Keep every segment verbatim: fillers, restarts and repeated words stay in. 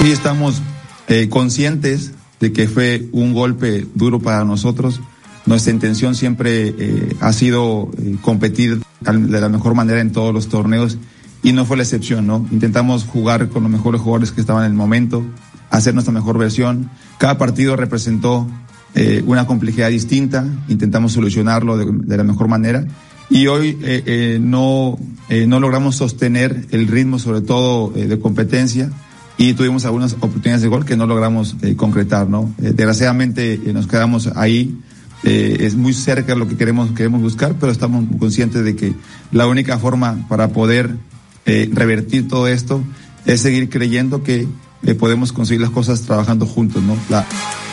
Sí, estamos eh, conscientes de que fue un golpe duro para nosotros. Nuestra intención siempre eh, ha sido eh, competir de la mejor manera en todos los torneos y no fue la excepción, ¿no? Intentamos jugar con los mejores jugadores que estaban en el momento, hacer nuestra mejor versión. Cada partido representó eh, una complejidad distinta, intentamos solucionarlo de, de la mejor manera y hoy eh, eh, no, eh, no logramos sostener el ritmo, sobre todo eh, de competencia, y tuvimos algunas oportunidades de gol que no logramos eh, concretar, ¿no? Eh, desgraciadamente eh, nos quedamos ahí. Eh, es muy cerca de lo que queremos queremos buscar, pero estamos conscientes de que la única forma para poder eh, revertir todo esto es seguir creyendo que eh, podemos conseguir las cosas trabajando juntos, ¿no? La...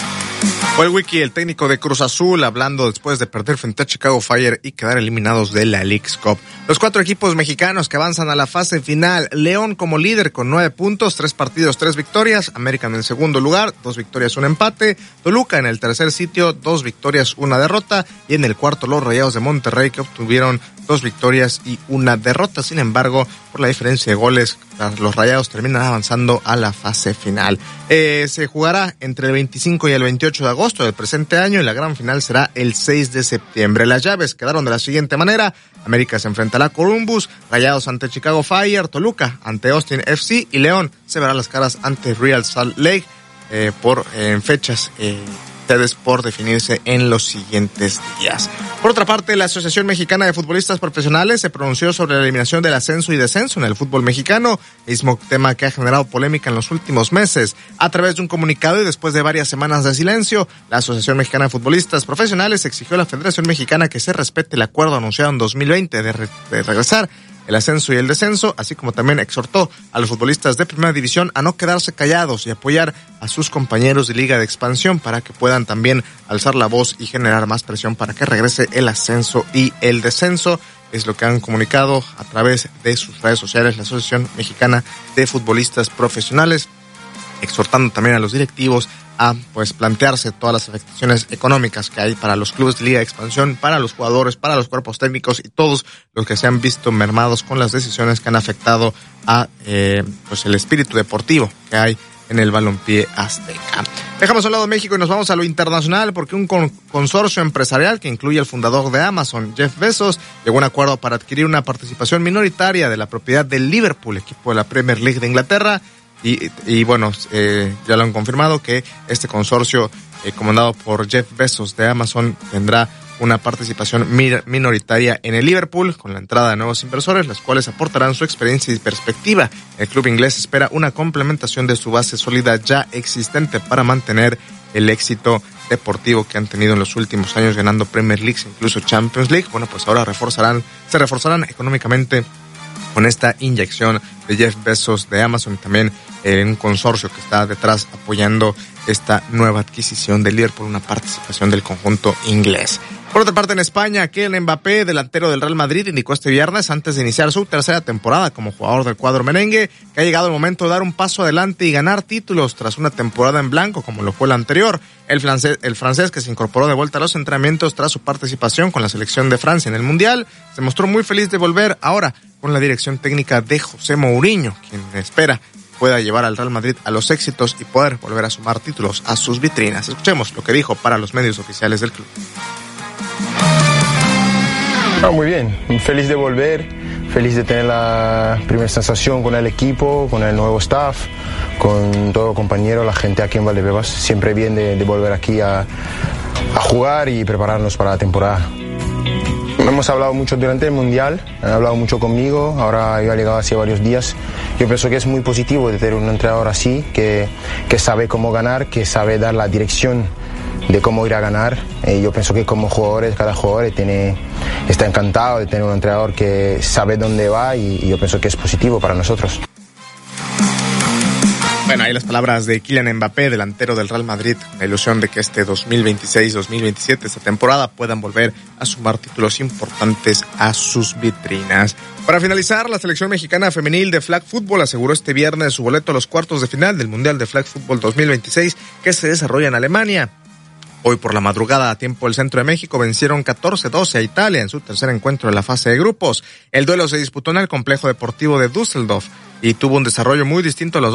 Fue el Wiki, el técnico de Cruz Azul, hablando después de perder frente a Chicago Fire y quedar eliminados de la Leagues Cup. Los cuatro equipos mexicanos que avanzan a la fase final: León como líder con nueve puntos, tres partidos, tres victorias. América en el segundo lugar, dos victorias, un empate. Toluca en el tercer sitio, dos victorias, una derrota. Y en el cuarto, los Rayados de Monterrey, que obtuvieron dos victorias y una derrota. Sin embargo, por la diferencia de goles, los Rayados terminan avanzando a la fase final. Eh, se jugará entre el veinticinco y el veintiocho de agosto del presente año y la gran final será el seis de septiembre. Las llaves quedaron de la siguiente manera: América se enfrentará a Columbus, Rayados ante Chicago Fire, Toluca ante Austin F C y León se verá las caras ante Real Salt Lake eh, por eh, fechas eh, por definirse en los siguientes días. Por otra parte, la Asociación Mexicana de Futbolistas Profesionales se pronunció sobre la eliminación del ascenso y descenso en el fútbol mexicano, mismo tema que ha generado polémica en los últimos meses. A través de un comunicado y después de varias semanas de silencio, la Asociación Mexicana de Futbolistas Profesionales exigió a la Federación Mexicana que se respete el acuerdo anunciado en dos mil veinte de, re- de regresar el ascenso y el descenso, así como también exhortó a los futbolistas de primera división a no quedarse callados y apoyar a sus compañeros de Liga de Expansión para que puedan también alzar la voz y generar más presión para que regrese el ascenso y el descenso. Es lo que han comunicado a través de sus redes sociales la Asociación Mexicana de Futbolistas Profesionales, exhortando también a los directivos a pues plantearse todas las afectaciones económicas que hay para los clubes de Liga de Expansión, para los jugadores, para los cuerpos técnicos y todos los que se han visto mermados con las decisiones que han afectado a eh, pues el espíritu deportivo que hay en el balompié azteca. Dejamos a un lado México y nos vamos a lo internacional porque un con- consorcio empresarial que incluye al fundador de Amazon, Jeff Bezos, llegó a un acuerdo para adquirir una participación minoritaria de la propiedad del Liverpool, equipo de la Premier League de Inglaterra. Y, y bueno, eh, ya lo han confirmado que este consorcio eh, comandado por Jeff Bezos de Amazon tendrá una participación mir- minoritaria en el Liverpool con la entrada de nuevos inversores, los cuales aportarán su experiencia y perspectiva. El club inglés espera una complementación de su base sólida ya existente para mantener el éxito deportivo que han tenido en los últimos años, ganando Premier League, incluso Champions League. Bueno, pues ahora reforzarán, se reforzarán económicamente con esta inyección de Jeff Bezos de Amazon y también en un consorcio que está detrás apoyando esta nueva adquisición de Liverpool, una participación del conjunto inglés. Por otra parte, en España, Kylian Mbappé, delantero del Real Madrid, indicó este viernes, antes de iniciar su tercera temporada como jugador del cuadro merengue, que ha llegado el momento de dar un paso adelante y ganar títulos tras una temporada en blanco como lo fue la anterior. El francés, el francés que se incorporó de vuelta a los entrenamientos tras su participación con la selección de Francia en el Mundial, se mostró muy feliz de volver ahora con la dirección técnica de José Mourinho, quien espera pueda llevar al Real Madrid a los éxitos y poder volver a sumar títulos a sus vitrinas. Escuchemos lo que dijo para los medios oficiales del club. Ah, muy bien, feliz de volver, feliz de tener la primera sensación con el equipo, con el nuevo staff, con todo compañero, la gente aquí en Valdebebas. Siempre bien de, de volver aquí a, a jugar y prepararnos para la temporada. Hemos hablado mucho durante el Mundial, han hablado mucho conmigo, ahora yo he llegado hace varios días. Yo pienso que es muy positivo de tener un entrenador así, que, que sabe cómo ganar, que sabe dar la dirección de cómo ir a ganar. Eh, yo pienso que como jugadores, cada jugador tiene, está encantado de tener un entrenador que sabe dónde va y, y yo pienso que es positivo para nosotros. Bueno, ahí las palabras de Kylian Mbappé, delantero del Real Madrid, la ilusión de que este dos mil veintiséis dos mil veintisiete, esta temporada, puedan volver a sumar títulos importantes a sus vitrinas. Para finalizar, la selección mexicana femenil de flag football aseguró este viernes su boleto a los cuartos de final del Mundial de Flag Football dos mil veintiséis que se desarrolla en Alemania. Hoy por la madrugada a tiempo del centro de México vencieron catorce doce a Italia en su tercer encuentro de la fase de grupos. El duelo se disputó en el complejo deportivo de Düsseldorf y tuvo un desarrollo muy distinto a los